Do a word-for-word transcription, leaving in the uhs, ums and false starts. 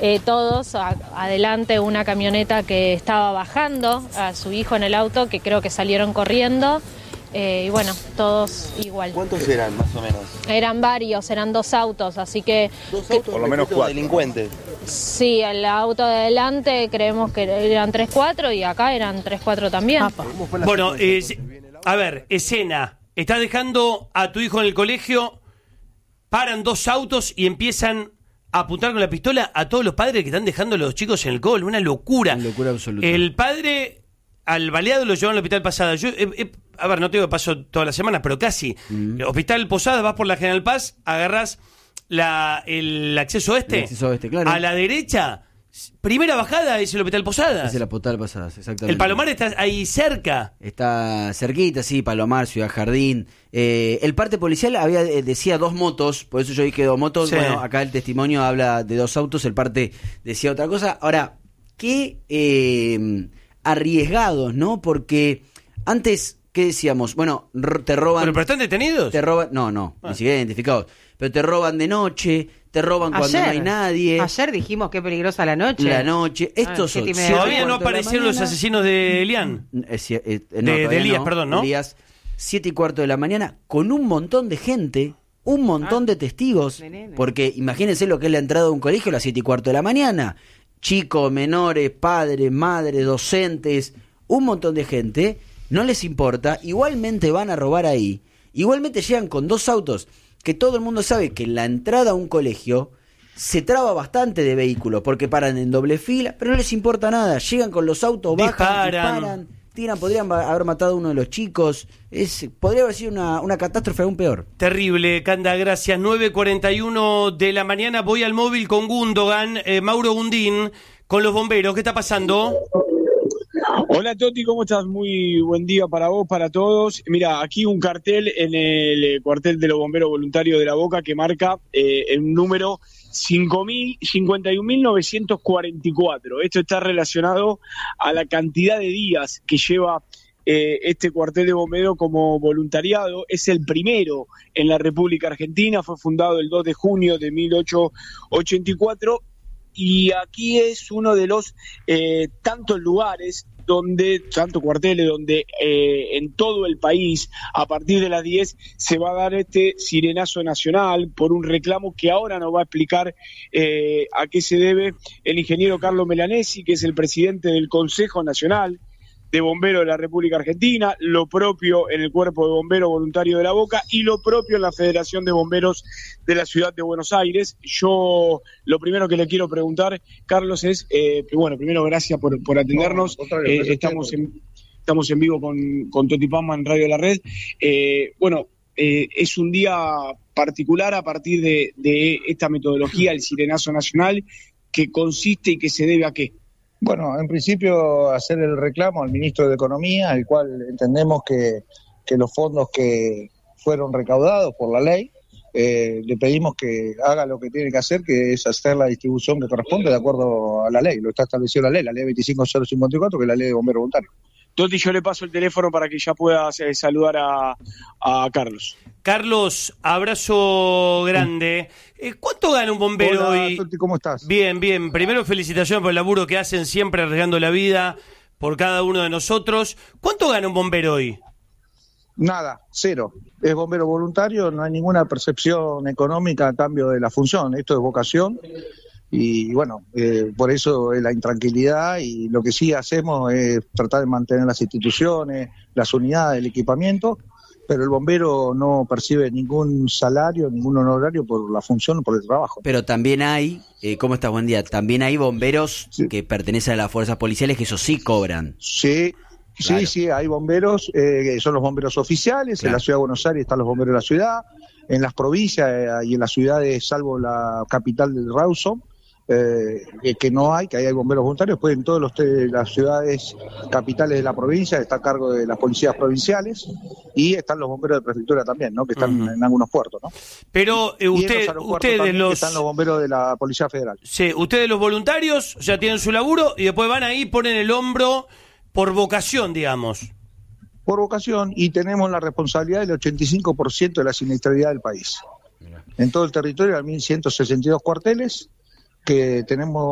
eh, todos, a, adelante una camioneta que estaba bajando, a su hijo en el auto, que creo que salieron corriendo, eh, y bueno, todos igual. ¿Cuántos eran más o menos? Eran varios, eran dos autos, así que... ¿Dos autos? Por lo menos cuatro delincuentes. Sí, el auto de adelante creemos que eran tres cuatro y acá eran tres cuatro también. Bueno, eh, a ver, escena. Estás dejando a tu hijo en el colegio, paran dos autos y empiezan a apuntar con la pistola a todos los padres que están dejando a los chicos en el cole. Una locura. Una locura absoluta. El padre al baleado lo llevaron al hospital Posadas. Yo, eh, eh, a ver, no te digo que paso todas las semanas, pero casi. Mm. Hospital Posadas, vas por la General Paz, agarrás la, el acceso este. El acceso este, claro. A la derecha, primera bajada es el Hospital Posadas. Es el Hospital Posadas, exactamente. El Palomar está ahí cerca. Está cerquita, sí, Palomar, Ciudad Jardín. Eh, el parte policial había eh, decía dos motos, por eso yo dije dos motos. Sí. Bueno, acá el testimonio habla de dos autos, el parte decía otra cosa. Ahora, qué eh, arriesgados, ¿no? Porque antes, ¿qué decíamos? Bueno, te roban... ¿Pero, pero están detenidos? Te roban, no, no, ah. ni siquiera identificados. Pero te roban de noche, te roban ayer, cuando no hay nadie. Ayer dijimos qué peligrosa la noche. La noche. Estos ah, son, todavía no aparecieron los asesinos de Elian. Es, eh, eh, no, de, de Elías, no, perdón, ¿no? Elías, siete y cuarto de la mañana, con un montón de gente, un montón ah, de testigos. De nene. Porque imagínense lo que es la entrada de un colegio a las siete y cuarto de la mañana. Chicos, menores, padres, madres, docentes, un montón de gente. No les importa. Igualmente van a robar ahí. Igualmente llegan con dos autos. Que todo el mundo sabe que en la entrada a un colegio se traba bastante de vehículos porque paran en doble fila, pero no les importa nada. Llegan con los autos, bajan, disparan, disparan tiran, podrían haber matado a uno de los chicos. Es, podría haber sido una, una catástrofe aún peor. Terrible, Canda, gracias. nueve cuarenta y uno de la mañana, voy al móvil con Gundogan, eh, Mauro Gundín, con los bomberos. ¿Qué está pasando? Hola Toti, ¿cómo estás? Muy buen día para vos, para todos. Mira, aquí un cartel en el cuartel de los bomberos voluntarios de La Boca que marca eh, el número cincuenta y un mil novecientos cuarenta y cuatro. Esto está relacionado a la cantidad de días que lleva eh, este cuartel de bomberos como voluntariado. Es el primero en la República Argentina, fue fundado el dos de junio de mil ochocientos ochenta y cuatro y aquí es uno de los eh, tantos lugares donde, tanto cuarteles, donde eh, en todo el país, a partir de las diez, se va a dar este sirenazo nacional por un reclamo que ahora nos va a explicar eh, a qué se debe el ingeniero Carlos Melanesi, que es el presidente del Consejo Nacional de Bomberos de la República Argentina, lo propio en el Cuerpo de Bomberos Voluntario de La Boca y lo propio en la Federación de Bomberos de la Ciudad de Buenos Aires. Yo lo primero que le quiero preguntar, Carlos, es, eh, bueno, primero gracias por, por atendernos, no, eh, estamos, en, estamos en vivo con, con Toti Pama en Radio La Red. Eh, bueno, eh, es un día particular a partir de, de esta metodología, el Sirenazo Nacional, que consiste y que se debe a qué. Bueno, en principio hacer el reclamo al ministro de Economía, el cual entendemos que, que los fondos que fueron recaudados por la ley, eh, le pedimos que haga lo que tiene que hacer, que es hacer la distribución que corresponde de acuerdo a la ley, lo está establecido la ley, la ley veinticinco mil cincuenta y cuatro, que es la ley de bomberos voluntarios. Toti, yo le paso el teléfono para que ya pueda eh, saludar a, a Carlos. Carlos, abrazo grande. Eh, ¿Cuánto gana un bombero Hola, hoy? Toti, ¿cómo estás? Bien, bien. Primero, felicitaciones por el laburo que hacen, siempre arriesgando la vida por cada uno de nosotros. ¿Cuánto gana un bombero hoy? Nada, cero. Es bombero voluntario, no hay ninguna percepción económica a cambio de la función. Esto es vocación. Y bueno, eh, por eso es la intranquilidad, y lo que sí hacemos es tratar de mantener las instituciones, las unidades, el equipamiento, pero el bombero no percibe ningún salario, ningún honorario por la función o por el trabajo. Pero también hay, eh, ¿cómo estás? Buen día. También hay bomberos sí. que pertenecen a las fuerzas policiales que eso sí cobran. Sí, claro. sí, sí, hay bomberos, eh, que son los bomberos oficiales, claro. En la Ciudad de Buenos Aires están los bomberos de la ciudad, en las provincias eh, y en las ciudades, salvo la capital del Rawson, Eh, que no hay, que ahí hay bomberos voluntarios. Pues en todas los te, las ciudades capitales de la provincia está a cargo de las policías provinciales, y están los bomberos de prefectura también, ¿no? Que están uh-huh. en algunos puertos, ¿no? Pero eh, usted, ustedes los están los bomberos de la Policía Federal. Sí, ustedes los voluntarios ya tienen su laburo y después van ahí, ponen el hombro por vocación, digamos. Por vocación, y tenemos la responsabilidad del ochenta y cinco por ciento de la siniestralidad del país. En todo el territorio hay mil ciento sesenta y dos cuarteles que tenemos